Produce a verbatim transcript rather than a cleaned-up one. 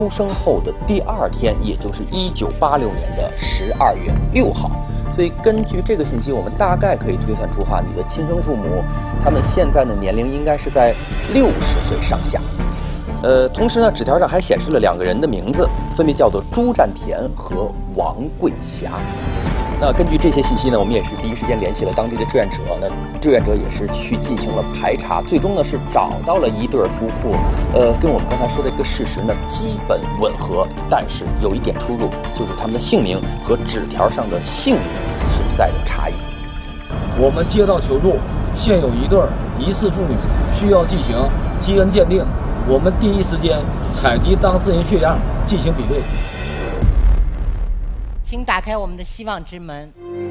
出生后的第二天，也就是一九八六年的十二月六号。所以根据这个信息，我们大概可以推算出哈，你的亲生父母他们现在的年龄应该是在六十岁上下。呃，同时呢，纸条上还显示了两个人的名字，分别叫做朱占田和王桂霞。那根据这些信息呢，我们也是第一时间联系了当地的志愿者。那志愿者也是去进行了排查，最终呢是找到了一对夫妇，呃，跟我们刚才说的一个事实呢基本吻合，但是有一点出入，就是他们的姓名和纸条上的姓名存在的差异。 我们接到求助，现有一对疑似妇女需要进行基因鉴定，我们第一时间采集当事人血样进行比对。 请打开我们的希望之门。